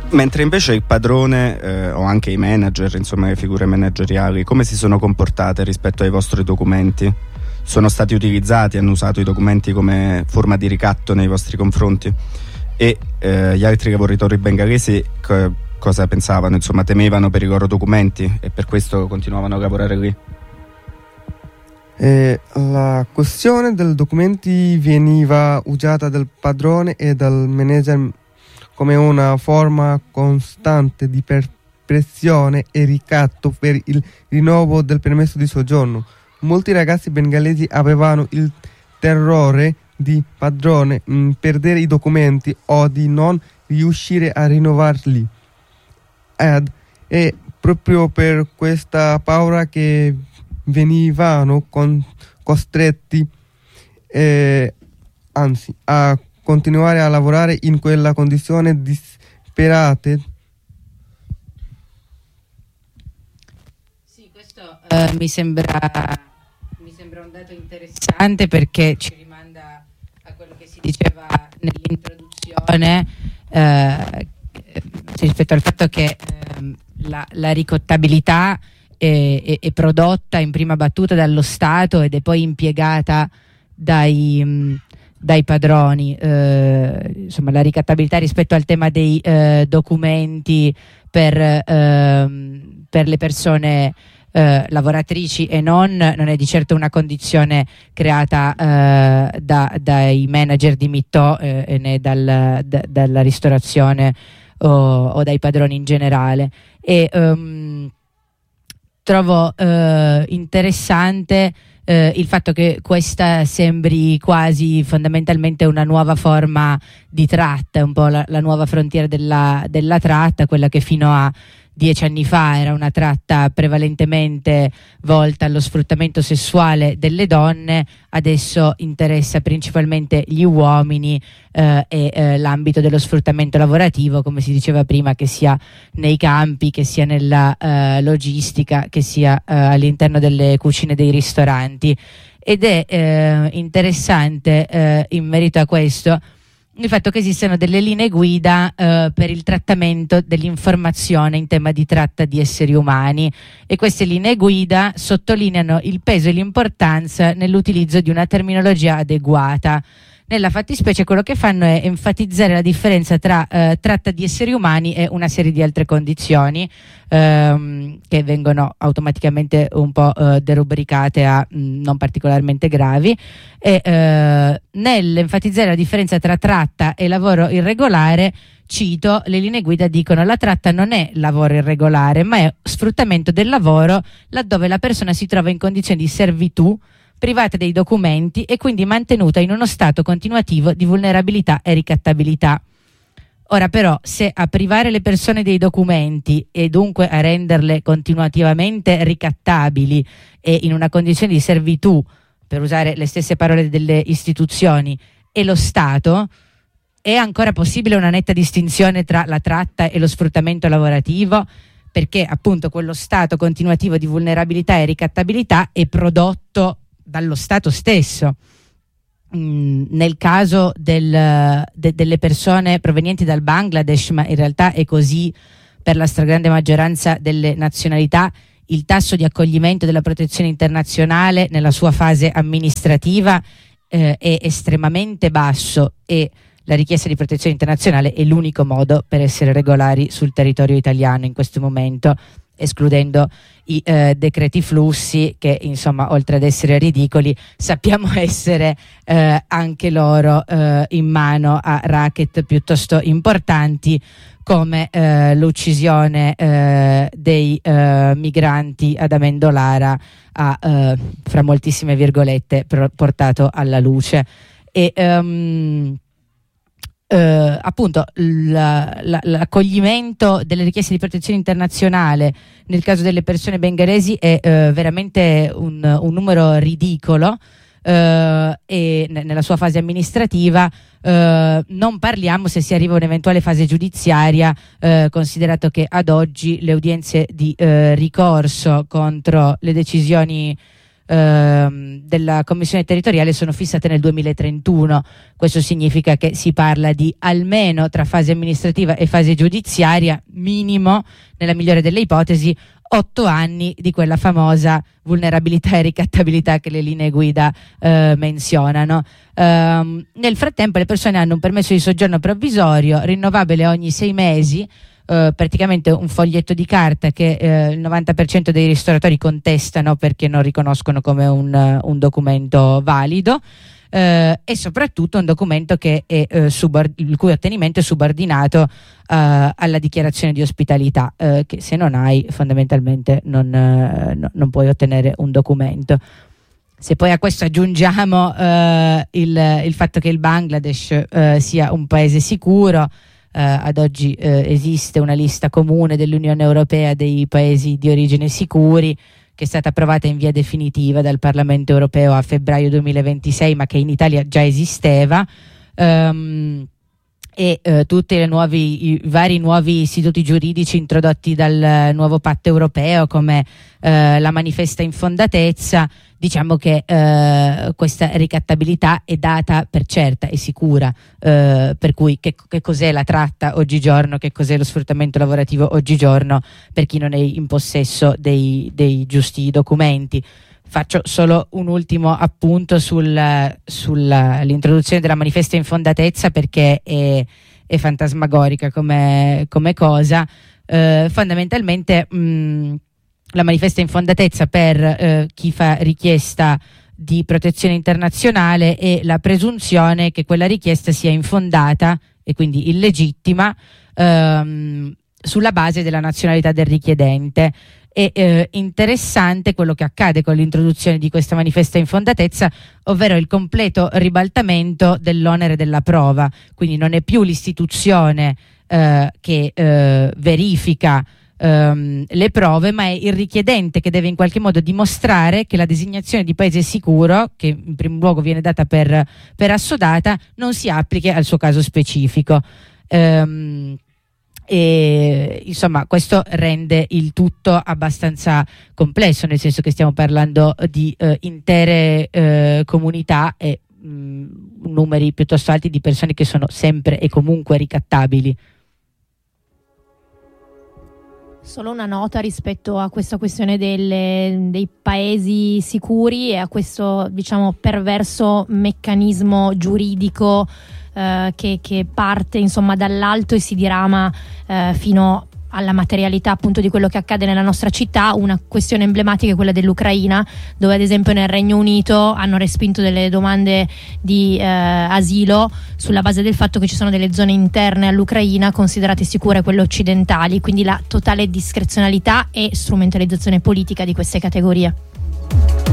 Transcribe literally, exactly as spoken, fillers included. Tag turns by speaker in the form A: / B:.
A: Mentre invece il padrone eh, o anche i manager, insomma le figure manageriali, come si sono comportate rispetto ai vostri documenti? Sono stati utilizzati, hanno usato i documenti come forma di ricatto nei vostri confronti? E eh, gli altri lavoratori bengalesi co- cosa pensavano? Insomma, temevano per i loro documenti e per questo continuavano a lavorare lì?
B: Eh, la questione dei documenti veniva usata dal padrone e dal manager come una forma costante di per- pressione e ricatto per il rinnovo del permesso di soggiorno. Molti ragazzi bengalesi avevano il terrore di padrone mh, perdere i documenti o di non riuscire a rinnovarli. Ed è proprio per questa paura che venivano con- costretti eh, anzi a continuare a lavorare in quella condizione disperate.
C: Sì, questo uh, mi sembra mi sembra un dato interessante perché ci rimanda a quello che si diceva nell'introduzione eh, rispetto al fatto che eh, la, la ricottabilità è, è, è prodotta in prima battuta dallo Stato ed è poi impiegata dai mh, dai padroni, eh, insomma la ricattabilità rispetto al tema dei eh, documenti per, eh, per le persone eh, lavoratrici e non, non è di certo una condizione creata eh, da, dai manager di Mitò eh, né dal, da, dalla ristorazione o, o dai padroni in generale. E um, trovo eh, interessante Eh, il fatto che questa sembri quasi fondamentalmente una nuova forma di tratta, un po' la, la nuova frontiera della, della tratta, quella che fino a dieci anni fa era una tratta prevalentemente volta allo sfruttamento sessuale delle donne, adesso interessa principalmente gli uomini eh, e eh, l'ambito dello sfruttamento lavorativo, come si diceva prima, che sia nei campi, che sia nella eh, logistica, che sia eh, all'interno delle cucine dei ristoranti. Ed è eh, interessante eh, in merito a questo il fatto che esistano delle linee guida eh, per il trattamento dell'informazione in tema di tratta di esseri umani, e queste linee guida sottolineano il peso e l'importanza nell'utilizzo di una terminologia adeguata. Nella fattispecie quello che fanno è enfatizzare la differenza tra eh, tratta di esseri umani e una serie di altre condizioni ehm, che vengono automaticamente un po' eh, derubricate a mh, non particolarmente gravi, e eh, nell'enfatizzare la differenza tra tratta e lavoro irregolare, cito, le linee guida dicono: la tratta non è lavoro irregolare ma è sfruttamento del lavoro laddove la persona si trova in condizioni di servitù, privata dei documenti e quindi mantenuta in uno stato continuativo di vulnerabilità e ricattabilità. Ora però, se a privare le persone dei documenti e dunque a renderle continuativamente ricattabili e in una condizione di servitù, per usare le stesse parole delle istituzioni, e lo Stato, è ancora possibile una netta distinzione tra la tratta e lo sfruttamento lavorativo? Perché appunto quello stato continuativo di vulnerabilità e ricattabilità è prodotto dallo Stato stesso. Mm, nel caso del, de, delle persone provenienti dal Bangladesh, ma in realtà è così per la stragrande maggioranza delle nazionalità, il tasso di accoglimento della protezione internazionale nella sua fase amministrativa eh, è estremamente basso, e la richiesta di protezione internazionale è l'unico modo per essere regolari sul territorio italiano in questo momento, escludendo i eh, decreti flussi che, insomma, oltre ad essere ridicoli, sappiamo essere eh, anche loro eh, in mano a racket piuttosto importanti, come eh, l'uccisione eh, dei eh, migranti ad Amendolara ha, eh, fra moltissime virgolette, portato alla luce. E um, Uh, appunto la, la, l'accoglimento delle richieste di protezione internazionale nel caso delle persone bengalesi è uh, veramente un, un numero ridicolo, uh, e n- nella sua fase amministrativa uh, non parliamo se si arriva a un'eventuale fase giudiziaria, uh, considerato che ad oggi le udienze di uh, ricorso contro le decisioni ehm, della Commissione territoriale sono fissate nel duemilatrentuno. Questo significa che si parla di almeno, tra fase amministrativa e fase giudiziaria, minimo, nella migliore delle ipotesi, otto anni di quella famosa vulnerabilità e ricattabilità che le linee guida eh, menzionano. Um, nel frattempo le persone hanno un permesso di soggiorno provvisorio rinnovabile ogni sei mesi, Uh, praticamente un foglietto di carta che uh, il novanta per cento dei ristoratori contestano perché non riconoscono come un, uh, un documento valido, uh, e soprattutto un documento che è, uh, subord- il cui ottenimento è subordinato uh, alla dichiarazione di ospitalità, uh, che se non hai fondamentalmente non, uh, no, non puoi ottenere un documento. Se poi a questo aggiungiamo uh, il, il fatto che il Bangladesh uh, sia un paese sicuro, Uh, ad oggi uh, esiste una lista comune dell'Unione Europea dei paesi di origine sicuri, che è stata approvata in via definitiva dal Parlamento Europeo a febbraio duemilaventisei, ma che in Italia già esisteva, um, e uh, tutti le nuovi, i vari nuovi istituti giuridici introdotti dal uh, nuovo patto europeo, come uh, la manifesta infondatezza. Diciamo che eh, questa ricattabilità è data per certa e sicura, eh, per cui che, che cos'è la tratta oggigiorno, che cos'è lo sfruttamento lavorativo oggigiorno per chi non è in possesso dei, dei giusti documenti. Faccio solo un ultimo appunto sul, sull'introduzione della manifesta infondatezza, perché è, è fantasmagorica come, come cosa. Eh, fondamentalmente mh, la manifesta infondatezza per eh, chi fa richiesta di protezione internazionale è la presunzione che quella richiesta sia infondata e quindi illegittima ehm, sulla base della nazionalità del richiedente. È eh, interessante quello che accade con l'introduzione di questa manifesta infondatezza, ovvero il completo ribaltamento dell'onere della prova. Quindi non è più l'istituzione eh, che eh, verifica Um, le prove, ma è il richiedente che deve in qualche modo dimostrare che la designazione di paese sicuro, che in primo luogo viene data per, per assodata, non si applichi al suo caso specifico. Um, e insomma questo rende il tutto abbastanza complesso, nel senso che stiamo parlando di uh, intere uh, comunità e um, numeri piuttosto alti di persone che sono sempre e comunque ricattabili.
D: Solo una nota rispetto a questa questione delle, dei paesi sicuri e a questo, diciamo, perverso meccanismo giuridico eh, che, che parte, insomma, dall'alto e si dirama eh, fino alla materialità appunto di quello che accade nella nostra città. Una questione emblematica è quella dell'Ucraina, dove ad esempio nel Regno Unito hanno respinto delle domande di eh, asilo sulla base del fatto che ci sono delle zone interne all'Ucraina considerate sicure, quelle occidentali, quindi la totale discrezionalità e strumentalizzazione politica di queste categorie.